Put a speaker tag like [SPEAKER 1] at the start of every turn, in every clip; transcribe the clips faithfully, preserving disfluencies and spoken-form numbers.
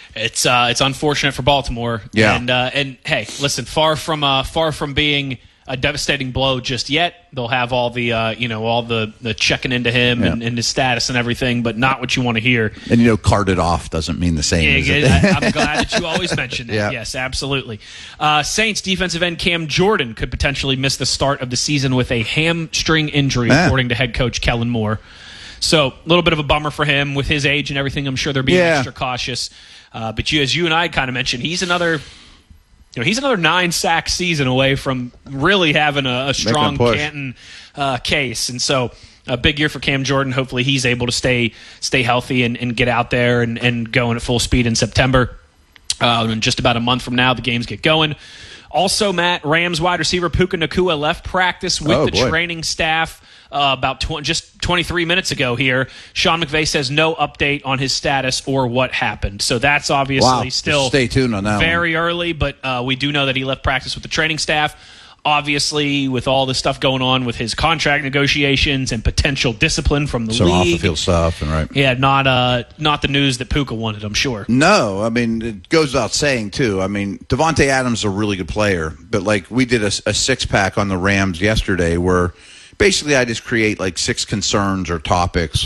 [SPEAKER 1] It's uh, it's unfortunate for Baltimore.
[SPEAKER 2] Yeah.
[SPEAKER 1] And uh, and hey, listen, far from uh, far from being a devastating blow just yet. They'll have all the uh, you know all the, the checking into him
[SPEAKER 2] yeah.
[SPEAKER 1] and, and his status and everything, but not what you want to hear.
[SPEAKER 2] And you know, carted off doesn't mean the same.
[SPEAKER 1] Yeah,
[SPEAKER 2] as it?
[SPEAKER 1] I, I'm glad that you always mention that.
[SPEAKER 2] Yeah.
[SPEAKER 1] Yes, absolutely. Uh, Saints defensive end Cam Jordan could potentially miss the start of the season with a hamstring injury,
[SPEAKER 2] Man.
[SPEAKER 1] according to head coach Kellen Moore. So a little bit of a bummer for him with his age and everything. I'm sure they're being
[SPEAKER 2] yeah.
[SPEAKER 1] extra cautious. Uh, but you, as you and I kind of mentioned, he's another, you know, he's another nine sack season away from really having a, a strong Canton uh, case, and so a big year for Cam Jordan. Hopefully, he's able to stay stay healthy and, and get out there and, and going at full speed in September. Uh, in just about a month from now, the games get going. Also, Matt, Rams wide receiver Puka Nacua left practice with
[SPEAKER 2] oh,
[SPEAKER 1] the
[SPEAKER 2] boy.
[SPEAKER 1] training staff uh, about tw- just twenty-three minutes ago here. Sean McVay says no update on his status or what happened. So that's obviously
[SPEAKER 2] wow.
[SPEAKER 1] still
[SPEAKER 2] Stay tuned on that
[SPEAKER 1] very
[SPEAKER 2] one.
[SPEAKER 1] early, but uh, we do know that he left practice with the training staff. Obviously, with all this stuff going on with his contract negotiations and potential discipline from the
[SPEAKER 2] Some
[SPEAKER 1] league.
[SPEAKER 2] off-the-field stuff, and right.
[SPEAKER 1] Yeah, not uh, not the news that Puka wanted, I'm sure.
[SPEAKER 2] No, I mean, it goes without saying, too. I mean, Devontae Adams is a really good player, but, like, we did a, a six-pack on the Rams yesterday where basically I just create, like, six concerns or topics,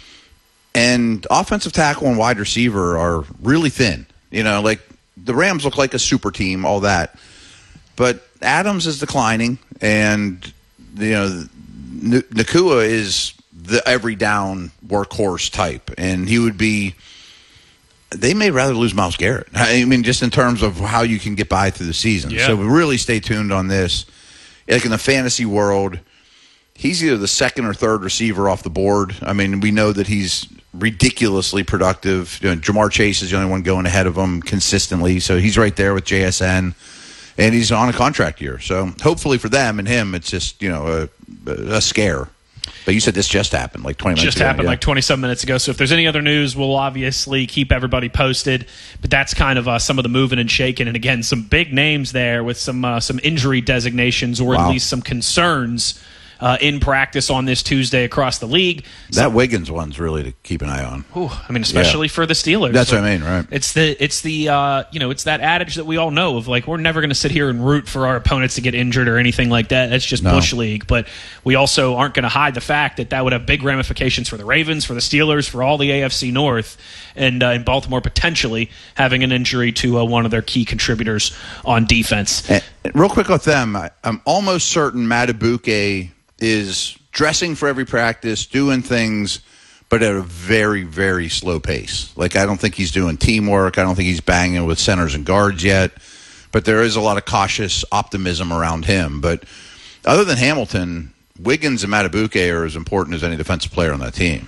[SPEAKER 2] and offensive tackle and wide receiver are really thin. You know, like, the Rams look like a super team, all that. But Adams is declining, and, you know, Nacua is the every down workhorse type, and he would be – they may rather lose Myles Garrett. I mean, just in terms of how you can get by through the season.
[SPEAKER 1] Yeah.
[SPEAKER 2] So we really stay tuned on this. Like in the fantasy world, he's either the second or third receiver off the board. I mean, we know that he's ridiculously productive. You know, Jamar Chase is the only one going ahead of him consistently, so he's right there with J S N. And he's on a contract year. So hopefully for them and him, it's just, you know, a, a scare. But you said this just happened like twenty minutes
[SPEAKER 1] just
[SPEAKER 2] ago.
[SPEAKER 1] Just happened
[SPEAKER 2] yeah.
[SPEAKER 1] like twenty-some minutes ago. So if there's any other news, we'll obviously keep everybody posted. But that's kind of uh, some of the moving and shaking. And again, some big names there with some uh, some injury designations or
[SPEAKER 2] wow.
[SPEAKER 1] at least some concerns uh, in practice on this Tuesday across the league.
[SPEAKER 2] That
[SPEAKER 1] so,
[SPEAKER 2] Wiggins one's really to keep an eye on.
[SPEAKER 1] Ooh, I mean, especially
[SPEAKER 2] yeah.
[SPEAKER 1] for the Steelers.
[SPEAKER 2] That's
[SPEAKER 1] like,
[SPEAKER 2] what I mean, right?
[SPEAKER 1] It's the it's the uh, you know it's that adage that we all know of, like, we're never going to sit here and root for our opponents to get injured or anything like that. That's just
[SPEAKER 2] no.
[SPEAKER 1] Bush League. But we also aren't going to hide the fact that that would have big ramifications for the Ravens, for the Steelers, for all the A F C North, and uh, in Baltimore potentially having an injury to uh, one of their key contributors on defense.
[SPEAKER 2] And, and real quick with them, I, I'm almost certain Madubuike is dressing for every practice, doing things, but at a very, very slow pace. Like, I don't think he's doing teamwork. I don't think he's banging with centers and guards yet. But there is a lot of cautious optimism around him. But other than Hamilton, Wiggins and Madubuike are as important as any defensive player on that team.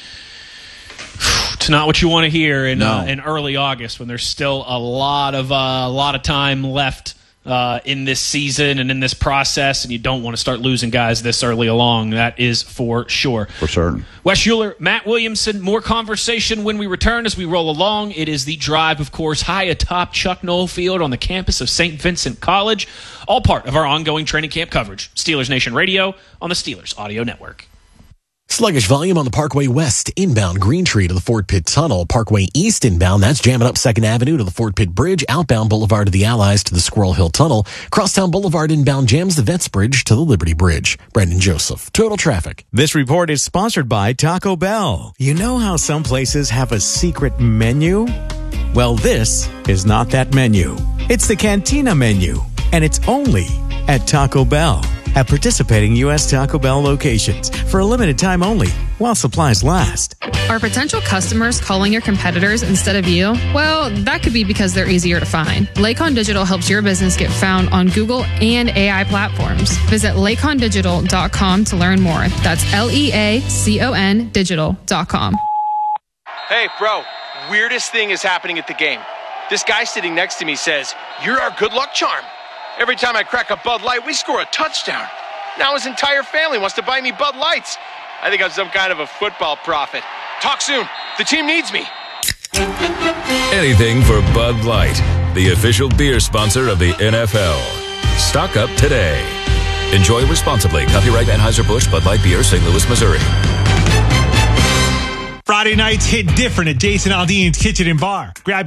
[SPEAKER 1] It's not what you want to hear in
[SPEAKER 2] no.
[SPEAKER 1] uh, in early August when there's still a lot of uh, a lot of time left Uh, in this season and in this process, and you don't want to start losing guys this early along. That is for sure.
[SPEAKER 2] For certain.
[SPEAKER 1] Wes Euler, Matt Williamson, more conversation when we return as we roll along. It is The Drive, of course, high atop Chuck Noll Field on the campus of Saint Vincent College, all part of our ongoing training camp coverage. Steelers Nation Radio on the Steelers Audio Network.
[SPEAKER 3] Sluggish volume on the Parkway West inbound Green Tree to the Fort Pitt Tunnel. Parkway East inbound, that's jamming up second Avenue to the Fort Pitt Bridge. Outbound Boulevard to the Allies to the Squirrel Hill Tunnel. Crosstown Boulevard inbound jams the Vets Bridge to the Liberty Bridge. Brandon Joseph, Total Traffic.
[SPEAKER 4] This report is sponsored by Taco Bell. You know how some places have a secret menu? Well, this is not that menu. It's the Cantina menu, and it's only at Taco Bell. At participating U S Taco Bell locations for a limited time only while supplies last.
[SPEAKER 5] Are potential customers calling your competitors instead of you? Well, that could be because they're easier to find. Lakon Digital helps your business get found on Google and A I platforms. Visit lakon digital dot com to learn more. That's L E A C O N digital dot com.
[SPEAKER 6] Hey, bro, weirdest thing is happening at the game. This guy sitting next to me says, "You're our good luck charm. Every time I crack a Bud Light, we score a touchdown." Now his entire family wants to buy me Bud Lights. I think I'm some kind of a football prophet. Talk soon. The team needs me.
[SPEAKER 7] Anything for Bud Light, the official beer sponsor of the N F L. Stock up today. Enjoy responsibly. Copyright Anheuser-Busch Bud Light Beer, Saint Louis, Missouri.
[SPEAKER 8] Friday nights hit different at Jason Aldean's Kitchen and Bar. Grab